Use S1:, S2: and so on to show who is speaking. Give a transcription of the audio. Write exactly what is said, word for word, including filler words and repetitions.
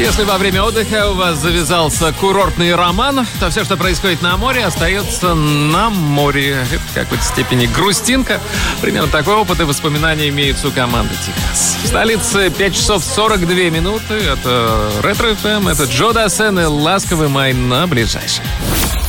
S1: Если во время отдыха у вас завязался курортный роман, то все, что происходит на море, остается на море. Это в какой-то степени грустинка. Примерно такой опыт и воспоминания имеются у команды «Техас». В столице пять часов сорок две минуты. Это Ретро эф эм, это Джо Дассен и «Ласковый май» на ближайшее.